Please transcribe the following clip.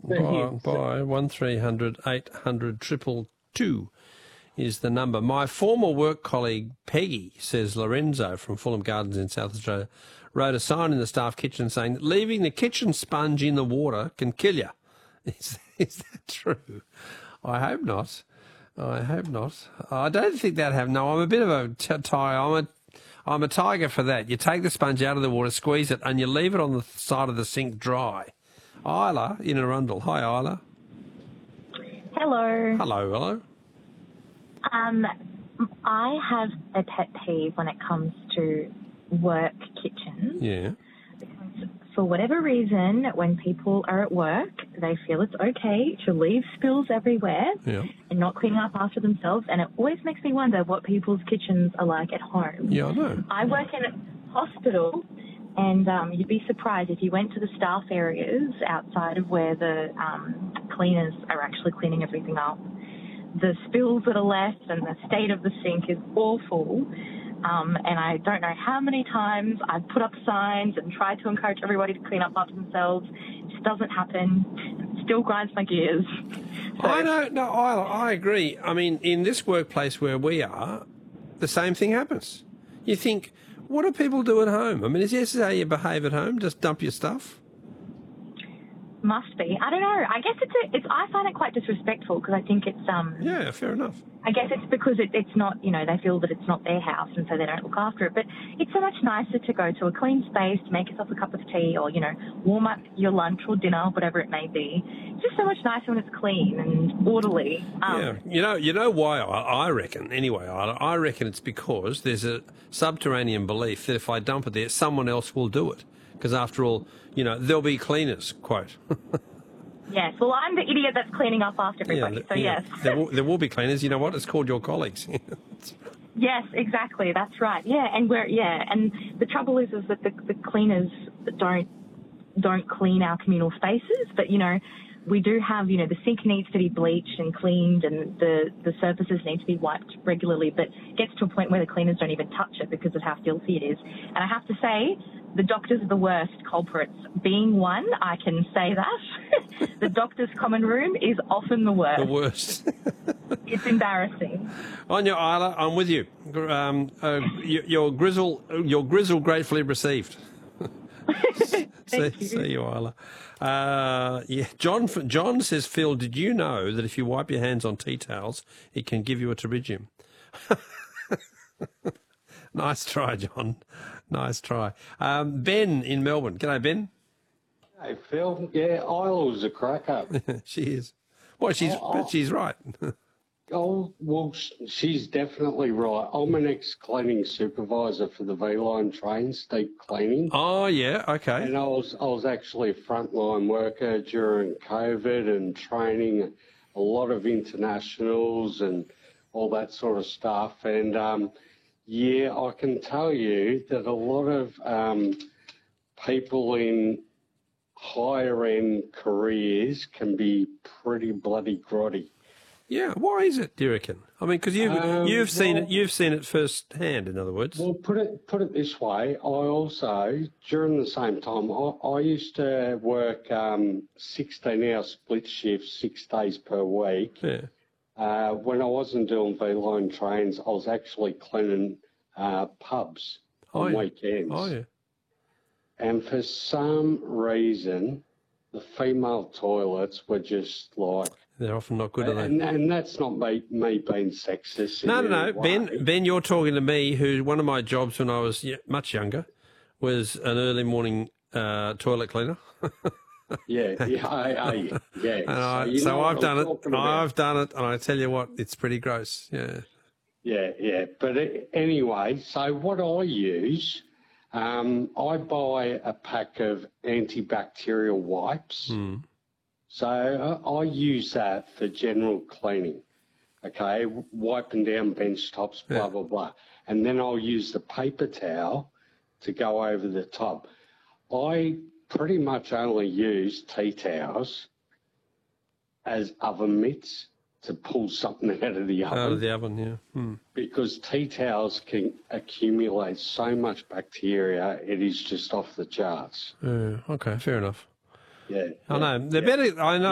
Bye. 1300 800 222 is the number. My former work colleague Peggy, says Lorenzo from Fulham Gardens in South Australia, wrote a sign in the staff kitchen saying that leaving the kitchen sponge in the water can kill you. Is that true? I hope not. I don't think that happened. No, I'm a bit of a tiger. I'm a tiger for that. You take the sponge out of the water, squeeze it, and you leave it on the side of the sink dry. Isla in Arundel. Hi, Isla. Hello. Hello. I have a pet peeve when it comes to work kitchens. Yeah. Because for whatever reason, when people are at work, they feel it's okay to leave spills everywhere and not clean up after themselves. And it always makes me wonder what people's kitchens are like at home. Yeah, I know. I work in a hospital, and you'd be surprised if you went to the staff areas outside of where the cleaners are actually cleaning everything up. The spills that are left and the state of the sink is awful. And I don't know how many times I've put up signs and tried to encourage everybody to clean up after themselves. It just doesn't happen. It still grinds my gears. So, I agree. I mean, in this workplace where we are, the same thing happens. You think, what do people do at home? I mean, is this how you behave at home? Just dump your stuff? Must be. I don't know. I guess I find it quite disrespectful because I think it's Yeah, fair enough. I guess it's because it's not, they feel that it's not their house and so they don't look after it. But it's so much nicer to go to a clean space, to make yourself a cup of tea or, warm up your lunch or dinner, whatever it may be. It's just so much nicer when it's clean and orderly. You know why I reckon, anyway, I reckon it's because there's a subterranean belief that if I dump it there, someone else will do it. Because after all, there'll be cleaners, quote. Yes, well, I'm the idiot that's cleaning up after everybody, yes. There will be cleaners. You know what? It's called your colleagues. Yes, exactly. That's right. Yeah, and and the trouble is that the cleaners don't clean our communal spaces, but we do have the sink needs to be bleached and cleaned, and the surfaces need to be wiped regularly. But it gets to a point where the cleaners don't even touch it because of how filthy it is. And I have to say, the doctors are the worst culprits. Being one, I can say that. The doctor's common room is often the worst. The worst. It's embarrassing. On your Isla, I'm with you. Your grizzle gratefully received. See you, Isla. John says, Phil, did you know that if you wipe your hands on tea towels, it can give you a pterygium? Nice try, John. Nice try. Ben in Melbourne. G'day, Ben. Hey, Phil. Yeah, Isla's a cracker. She is. Well, she's right. Oh, well, she's definitely right. I'm an ex-cleaning supervisor for the V-Line trains, deep cleaning. Oh, yeah, okay. And I was actually a frontline worker during COVID and training a lot of internationals and all that sort of stuff. And, I can tell you that a lot of people in higher-end careers can be pretty bloody grotty. Yeah, why is it, do you reckon? I mean, because you've seen it firsthand. In other words. Well, put it this way. I also, during the same time, I used to work 16-hour split shifts, 6 days per week. Yeah. When I wasn't doing V-Line trains, I was actually cleaning pubs on weekends. Oh yeah. And for some reason, the female toilets were just like. They're often not good, are they? And that's not me being sexist. No. Ben, you're talking to me, who one of my jobs when I was much younger was an early morning toilet cleaner. Yeah. So I've done it, and I tell you what, it's pretty gross. Yeah. Yeah. But anyway, so what I use, I buy a pack of antibacterial wipes. Mm. So I use that for general cleaning, okay, wiping down bench tops, blah, blah, blah. And then I'll use the paper towel to go over the top. I pretty much only use tea towels as oven mitts to pull something out of the oven. Out of the oven, yeah. Mm. Because tea towels can accumulate so much bacteria, it is just off the charts. Okay, fair enough. Yeah. I know. They're better. I know.